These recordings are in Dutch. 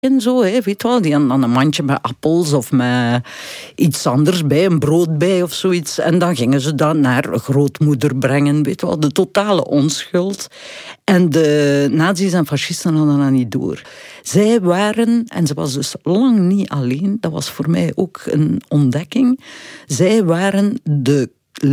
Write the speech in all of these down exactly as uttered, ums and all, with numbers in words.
en zo, hè, weet je wel. Die hadden dan een mandje met appels of met iets anders bij, een brood bij of zoiets. En dan gingen ze dat naar grootmoeder brengen, weet je wel. De totale onschuld. En de nazi's en fascisten hadden dat niet door. Zij waren, en ze was dus lang niet alleen, dat was voor mij ook een ontdekking, zij waren de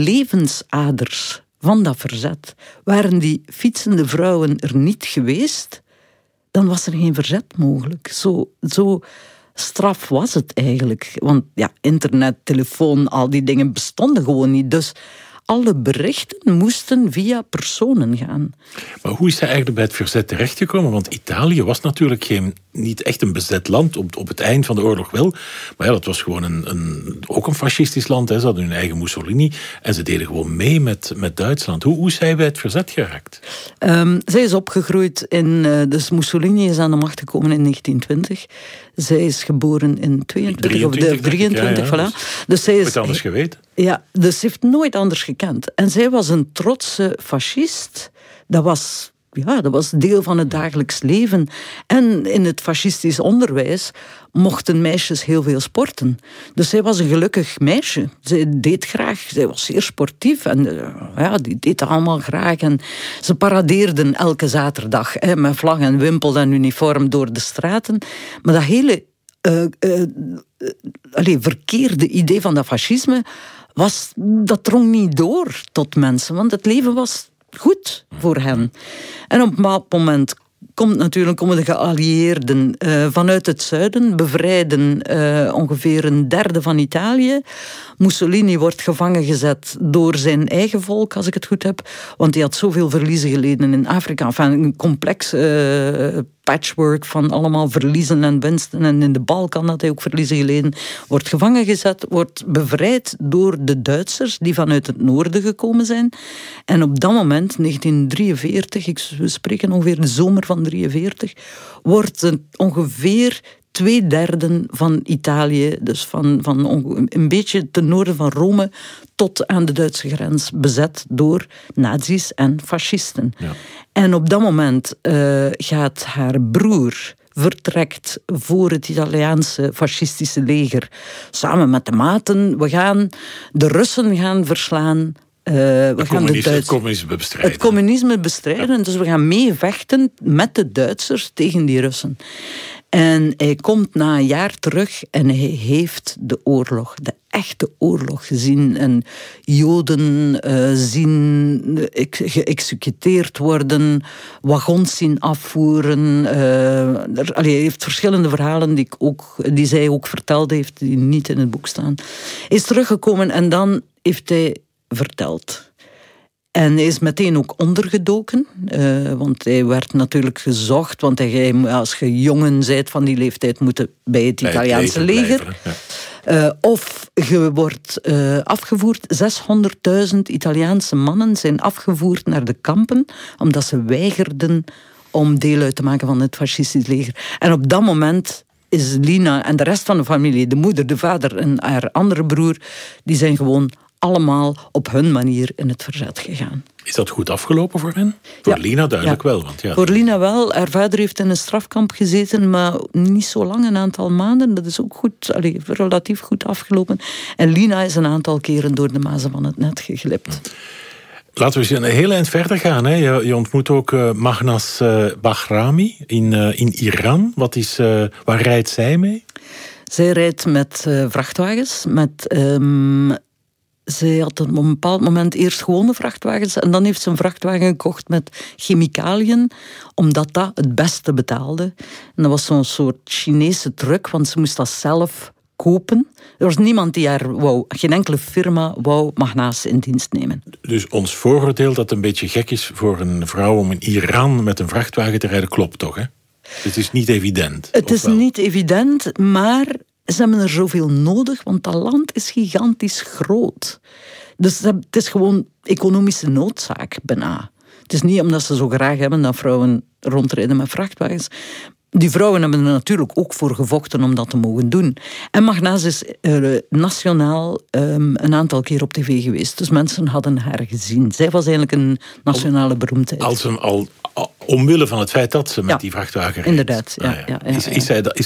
levensaders van dat verzet. Waren die fietsende vrouwen er niet geweest, dan was er geen verzet mogelijk. Zo, zo straf was het eigenlijk. Want ja, internet, telefoon, al die dingen bestonden gewoon niet. Dus alle berichten moesten via personen gaan. Maar hoe is hij eigenlijk bij het verzet terechtgekomen? Want Italië was natuurlijk geen, niet echt een bezet land, op, op het eind van de oorlog wel. Maar ja, dat was gewoon een, een, ook een fascistisch land. Hè. Ze hadden hun eigen Mussolini en ze deden gewoon mee met, met Duitsland. Hoe, hoe is hij bij het verzet geraakt? Um, zij is opgegroeid in... Uh, dus Mussolini is aan de macht gekomen in negentien twintig. Zij is geboren in tweeëntwintig of drieëntwintig. Ja, ja, voilà. Dus, dus zij is het anders geweten. Ja, dus ze heeft nooit anders gekend. En zij was een trotse fascist. Dat was, ja, dat was deel van het dagelijks leven. En in het fascistisch onderwijs mochten meisjes heel veel sporten. Dus zij was een gelukkig meisje. Zij deed graag, zij was zeer sportief. En ja, die deed dat allemaal graag. En ze paradeerden elke zaterdag hè, met vlag en wimpel en uniform door de straten. Maar dat hele uh, uh, uh, allez, verkeerde idee van dat fascisme, was, dat drong niet door tot mensen. Want het leven was goed voor hen. En op een bepaald moment komt natuurlijk, komen de geallieerden uh, vanuit het zuiden, bevrijden uh, ongeveer een derde van Italië. Mussolini wordt gevangen gezet door zijn eigen volk, als ik het goed heb. Want hij had zoveel verliezen geleden in Afrika. Enfin, een complex uh, patchwork van allemaal verliezen en winsten. En in de Balkan had hij ook verliezen geleden. Wordt gevangen gezet, wordt bevrijd door de Duitsers die vanuit het noorden gekomen zijn. En op dat moment, negentien drieënveertig, ik, we spreken ongeveer de zomer van drieënveertig, wordt het ongeveer twee derden van Italië, dus van, van een beetje ten noorden van Rome tot aan de Duitse grens, bezet door nazi's en fascisten. Ja. En op dat moment uh, gaat haar broer vertrekt voor het Italiaanse fascistische leger samen met de maten. We gaan de Russen gaan verslaan. Uh, we gaan de Duits... Het communisme bestrijden. Het communisme bestrijden. Ja. Dus we gaan meevechten met de Duitsers tegen die Russen. En hij komt na een jaar terug en hij heeft de oorlog, de echte oorlog gezien. En Joden uh, zien geëxecuteerd worden, wagons zien afvoeren. Uh, er, allee, hij heeft verschillende verhalen die, ik ook, die zij ook verteld heeft, die niet in het boek staan. Hij is teruggekomen en dan heeft hij verteld. En hij is meteen ook ondergedoken, uh, want hij werd natuurlijk gezocht, want hij, als je jongen bent van die leeftijd, moet je bij het bij Italiaanse het leger. Blijven, ja. uh, of je wordt uh, afgevoerd. zeshonderdduizend Italiaanse mannen zijn afgevoerd naar de kampen, omdat ze weigerden om deel uit te maken van het fascistisch leger. En op dat moment is Lina en de rest van de familie, de moeder, de vader en haar andere broer, die zijn gewoon allemaal op hun manier in het verzet gegaan. Is dat goed afgelopen voor hen? Voor ja. Lina duidelijk ja. wel. Want ja. Voor Lina wel. Haar vader heeft in een strafkamp gezeten, maar niet zo lang, een aantal maanden. Dat is ook goed, allee, relatief goed afgelopen. En Lina is een aantal keren door de mazen van het net geglipt. Laten we eens een heel eind verder gaan. Hè. Je, je ontmoet ook uh, Maghnas uh, Bahrami in, uh, in Iran. Wat is, uh, waar rijdt zij mee? Zij rijdt met uh, vrachtwagens, met... Um, Zij had op een bepaald moment eerst gewone vrachtwagens en dan heeft ze een vrachtwagen gekocht met chemicaliën, omdat dat het beste betaalde. En dat was zo'n soort Chinese truc, want ze moest dat zelf kopen. Er was niemand die haar wou, geen enkele firma wou Maghnas in dienst nemen. Dus ons vooroordeel dat het een beetje gek is voor een vrouw om in Iran met een vrachtwagen te rijden, klopt toch, hè? Het is niet evident. Het is wel? niet evident, maar ze hebben er zoveel nodig, want dat land is gigantisch groot. Dus het is gewoon economische noodzaak, bijna. Het is niet omdat ze zo graag hebben dat vrouwen rondrijden met vrachtwagens. Die vrouwen hebben er natuurlijk ook voor gevochten om dat te mogen doen. En Maghnas is uh, nationaal um, een aantal keer op tv geweest. Dus mensen hadden haar gezien. Zij was eigenlijk een nationale beroemdheid. Als een, al, Omwille van het feit dat ze met ja, die vrachtwagen reed. Inderdaad, ja. Ah, ja. Ja, ja, is, ja. is, zij, is